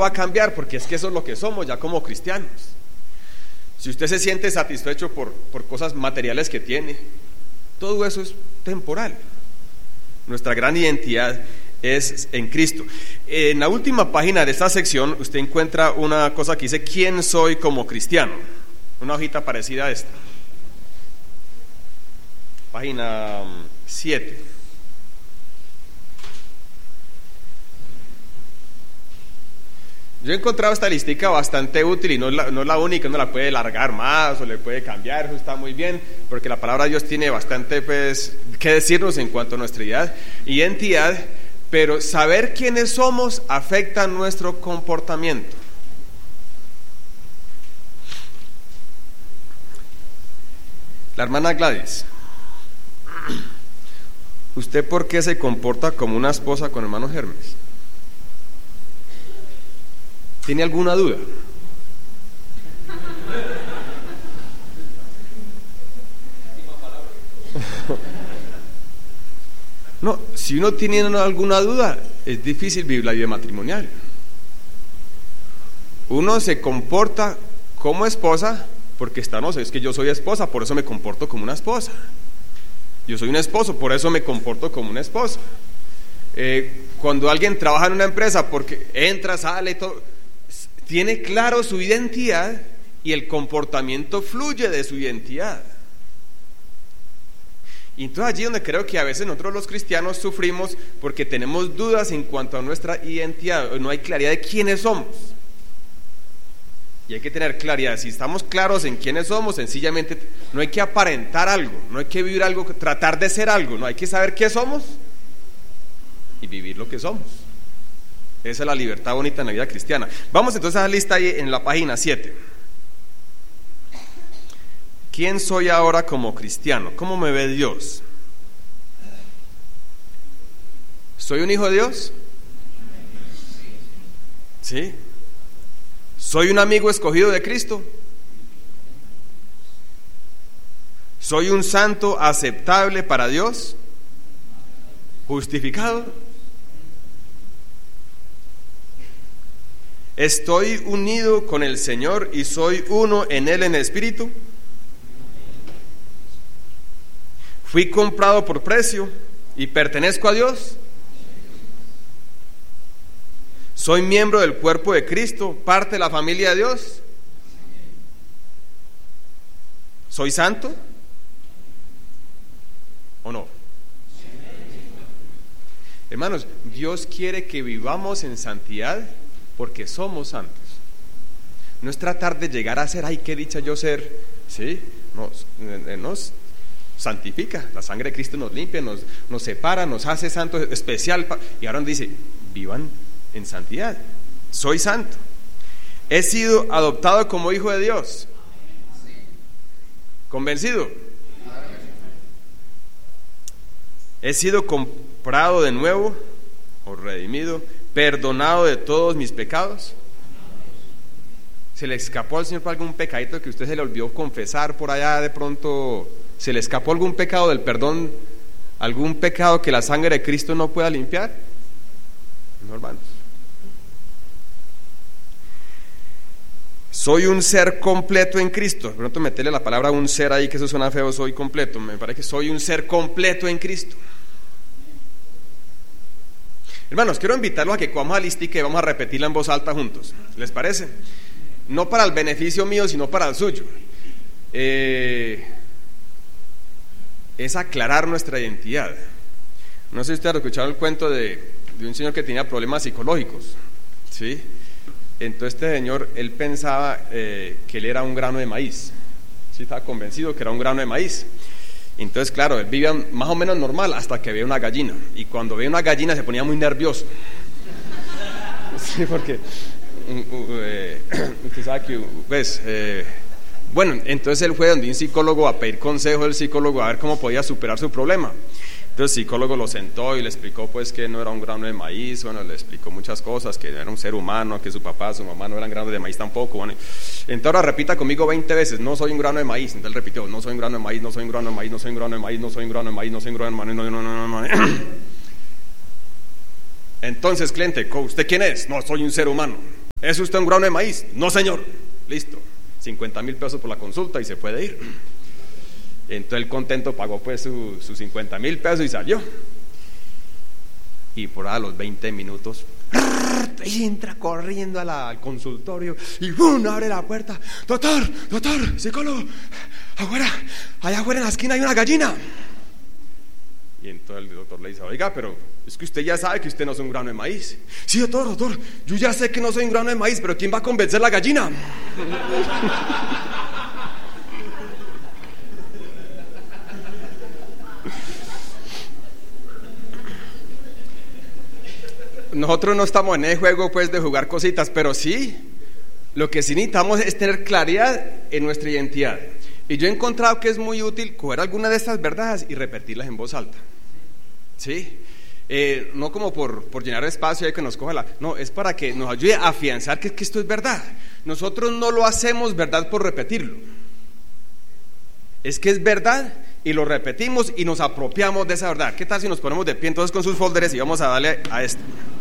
va a cambiar, porque es que eso es lo que somos ya como cristianos. Si usted se siente satisfecho por cosas materiales que tiene, todo eso es temporal. Nuestra gran identidad es en Cristo. En la última página de esta sección usted encuentra una cosa que dice ¿quién soy como cristiano? Una hojita parecida a esta. Página 7. Yo he encontrado esta listica bastante útil y no es la única, uno la puede alargar más o le puede cambiar, eso está muy bien, porque la palabra de Dios tiene bastante que decirnos en cuanto a nuestra identidad, pero saber quiénes somos afecta nuestro comportamiento. La hermana Gladys, ¿usted por qué se comporta como una esposa con hermano Hermes? ¿Tiene alguna duda? No, si uno tiene alguna duda, es difícil vivir la vida matrimonial. Uno se comporta como esposa porque es que yo soy esposa, por eso me comporto como una esposa. Yo soy un esposo, por eso me comporto como una esposa. Cuando alguien trabaja en una empresa, porque entra, sale y todo, tiene claro su identidad y el comportamiento fluye de su identidad. Y entonces allí donde creo que a veces nosotros los cristianos sufrimos porque tenemos dudas en cuanto a nuestra identidad, no hay claridad de quiénes somos. Y hay que tener claridad, si estamos claros en quiénes somos, sencillamente no hay que aparentar algo, no hay que vivir algo, tratar de ser algo, no hay que saber qué somos y vivir lo que somos. Esa es la libertad bonita en la vida cristiana. Vamos entonces a la lista ahí en la página 7. ¿Quién soy ahora como cristiano? ¿Cómo me ve Dios? ¿Soy un hijo de Dios? ¿Sí? ¿Soy un amigo escogido de Cristo? ¿Soy un santo aceptable para Dios? ¿Justificado? ¿Estoy unido con el Señor y soy uno en Él en espíritu? ¿Fui comprado por precio y pertenezco a Dios? ¿Soy miembro del cuerpo de Cristo, parte de la familia de Dios? ¿Soy santo? ¿O no? Hermanos, Dios quiere que vivamos en santidad porque somos santos. No es tratar de llegar a ser, ay, qué dicha yo ser, ¿sí? Nos santifica, la sangre de Cristo nos limpia, nos separa, nos hace santos, especial. Y ahora dice, vivan en santidad. Soy santo. He sido adoptado como hijo de Dios. ¿Convencido? He sido comprado de nuevo o redimido, perdonado de todos mis pecados. ¿Se le escapó al Señor por algún pecadito que usted se le olvidó confesar por allá de pronto? ¿Se le escapó algún pecado del perdón? ¿Algún pecado que la sangre de Cristo no pueda limpiar? No, hermanos. Soy un ser completo en Cristo. De pronto meterle la palabra un ser ahí, que eso suena feo, soy completo. Me parece que soy un ser completo en Cristo. Hermanos, quiero invitarlos a que vamos a listica y vamos a repetirla en voz alta juntos. ¿Les parece? No para el beneficio mío, sino para el suyo. Es aclarar nuestra identidad. No sé si ustedes han escuchado el cuento de un señor que tenía problemas psicológicos, ¿sí? Entonces este señor, él pensaba que él era un grano de maíz, ¿sí? Estaba convencido que era un grano de maíz. Entonces, claro, él vivía más o menos normal hasta que veía una gallina. Y cuando veía una gallina se ponía muy nervioso. Sí, porque usted sabe que, pues, bueno, entonces él fue donde un psicólogo a pedir consejo del psicólogo a ver cómo podía superar su problema. Entonces el psicólogo lo sentó y le explicó pues que no era un grano de maíz, bueno, le explicó muchas cosas, que era un ser humano, que su papá, su mamá no eran granos de maíz tampoco, bueno. Entonces ahora repita conmigo 20 veces, no soy un grano de maíz. Entonces él repitió, no soy un grano de maíz, no soy un grano de maíz, no soy un grano de maíz, no soy un grano de maíz, no soy un grano de maíz, no. Entonces, cliente, ¿usted quién es? No, soy un ser humano. ¿es usted un grano de maíz? No, señor. Listo, 50,000 pesos por la consulta y se puede ir. Entonces él contento pagó pues sus 50,000 pesos y salió. Y por a los 20 minutos entra corriendo al consultorio y ¡bum! Abre la puerta. Doctor, psicólogo, allá afuera en la esquina hay una gallina. Y entonces el doctor le dice, oiga, pero es que usted ya sabe que usted no es un grano de maíz. Sí, doctor, yo ya sé que no soy un grano de maíz, pero ¿quién va a convencer a la gallina? Nosotros no estamos en el juego pues de jugar cositas, pero sí, lo que sí necesitamos es tener claridad en nuestra identidad. Y yo he encontrado que es muy útil coger alguna de estas verdades y repetirlas en voz alta. ¿Sí? No como por llenar espacio y que nos coja no, es para que nos ayude a afianzar que esto es verdad. Nosotros no lo hacemos verdad por repetirlo. Es que es verdad y lo repetimos y nos apropiamos de esa verdad. ¿Qué tal si nos ponemos de pie entonces con sus folders y vamos a darle a esto?